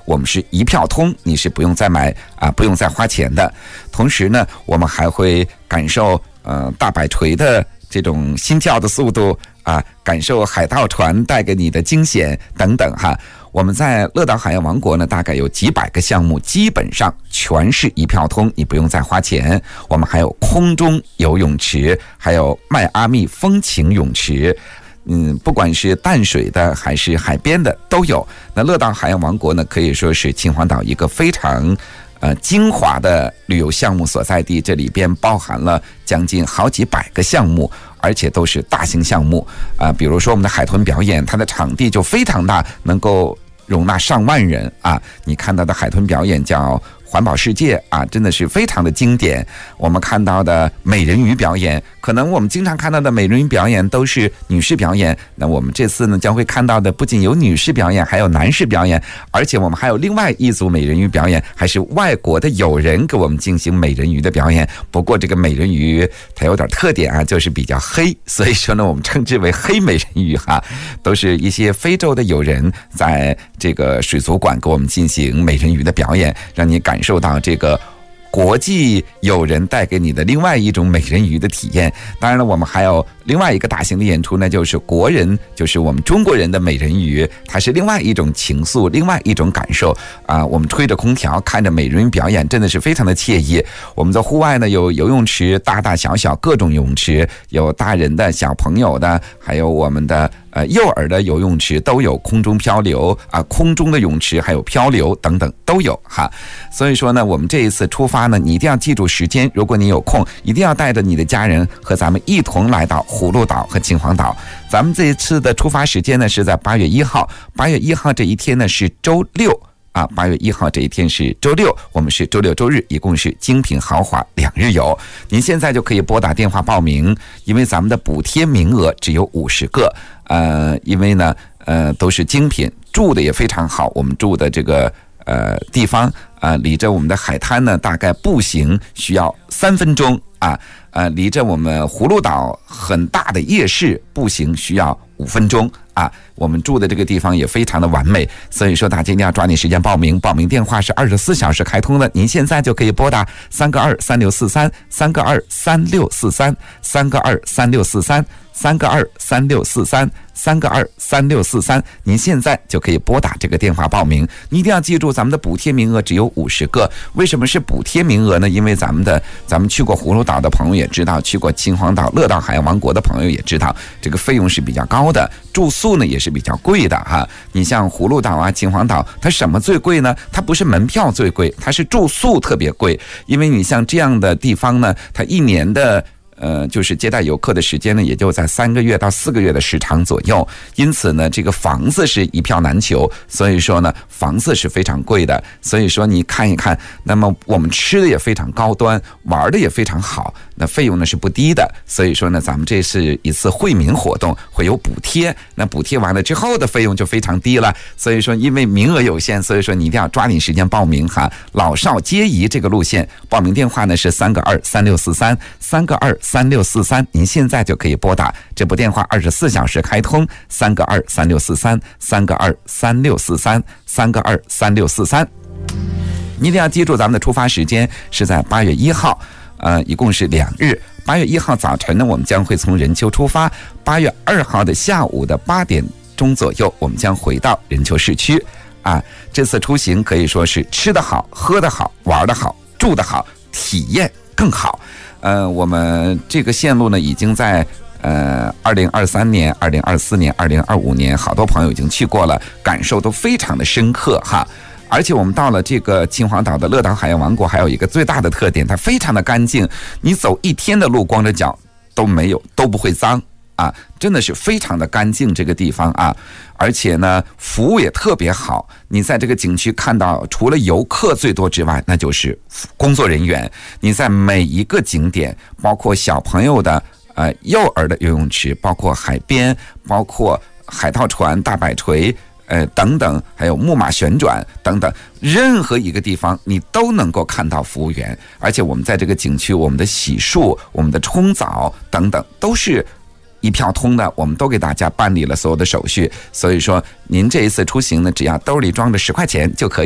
我们是一票通，你是不用再买不用再花钱的。同时呢，我们还会感受大摆锤的这种心跳的速度感受海盗船带给你的惊险等等哈。我们在乐岛海洋王国呢，大概有几百个项目，基本上全是一票通，你不用再花钱。我们还有空中游泳池，还有迈阿密风情泳池，不管是淡水的还是海边的都有。那乐岛海洋王国呢，可以说是秦皇岛一个非常精华的旅游项目所在地，这里边包含了将近好几百个项目，而且都是大型项目比如说我们的海豚表演，它的场地就非常大，能够容纳上万人你看到的海豚表演叫环保世界真的是非常的经典。我们看到的美人鱼表演，可能我们经常看到的美人鱼表演都是女士表演，那我们这次呢将会看到的不仅有女士表演，还有男士表演，而且我们还有另外一组美人鱼表演，还是外国的友人给我们进行美人鱼的表演。不过这个美人鱼它有点特点就是比较黑，所以说呢我们称之为黑美人鱼都是一些非洲的友人在这个水族馆给我们进行美人鱼的表演，让你感受到这个国际友人带给你的另外一种美人鱼的体验。当然了，我们还有另外一个大型的演出呢，就是国人，就是我们中国人的美人鱼，它是另外一种情愫，另外一种感受我们吹着空调看着美人鱼表演，真的是非常的惬意。我们在户外呢有游泳池，大大小小各种游泳池，有大人的小朋友的，还有我们的幼儿的游泳池都有，空中漂流空中的泳池还有漂流等等都有所以说呢，我们这一次出发呢，你一定要记住时间，如果你有空，一定要带着你的家人和咱们一同来到葫芦岛和秦皇岛。咱们这一次的出发时间呢是在8月1号，8月1号这一天呢是周六8月1号这一天是周六，我们是周六周日，一共是精品豪华2日游。您现在就可以拨打电话报名，因为咱们的补贴名额只有50个因为呢都是精品，住的也非常好，我们住的这个地方离着我们的海滩呢大概步行需要3分钟离着我们葫芦岛很大的夜市步行需要5分钟我们住的这个地方也非常的完美，所以说大家一定要抓紧时间报名。报名电话是24小时开通的，您现在就可以拨打3个23643 3个23643 3个23643 3个23643 3个23643，您现在就可以拨打这个电话报名。你一定要记住，咱们的补贴名额只有50个。为什么是补贴名额呢？因为咱们去过葫芦岛的朋友也知道，去过秦皇岛、乐岛海洋王国的朋友也知道，这个费用是比较高的，住宿呢也是比较贵的你像葫芦岛秦皇岛，它什么最贵呢？它不是门票最贵，它是住宿特别贵。因为你像这样的地方呢，它一年的就是接待游客的时间呢，也就在3个月到4个月的时长左右，因此呢，这个房子是一票难求，所以说呢，房子是非常贵的。所以说你看一看，那么我们吃的也非常高端，玩的也非常好，那费用呢是不低的。所以说呢，咱们这是一次惠民活动，会有补贴，那补贴完了之后的费用就非常低了。所以说，因为名额有限，所以说你一定要抓紧时间报名老少皆宜这个路线，报名电话呢是3个23643 3个23643，您现在就可以拨打这部电话，24小时开通，3个23643 3个23643 3个23643。你一定要记住，咱们的出发时间是在8月1号，一共是2日。8月1号早晨呢，我们将会从仁丘出发；8月2号的下午的8点钟左右，我们将回到仁丘市区。这次出行可以说是吃得好、喝得好、玩得好、住得好，体验更好。我们这个线路呢，已经在2023年、2024年、2025年，好多朋友已经去过了，感受都非常的深刻而且我们到了这个秦皇岛的乐岛海洋王国，还有一个最大的特点，它非常的干净，你走1天的路光着脚都不会脏真的是非常的干净这个地方而且呢服务也特别好。你在这个景区看到，除了游客最多之外，那就是工作人员。你在每一个景点，包括小朋友的幼儿的游泳池，包括海边，包括海盗船、大摆锤等等，还有木马旋转等等，任何一个地方你都能够看到服务员。而且我们在这个景区，我们的洗漱、我们的冲澡等等都是一票通的，我们都给大家办理了所有的手续。所以说您这一次出行呢，只要兜里装着10块钱就可以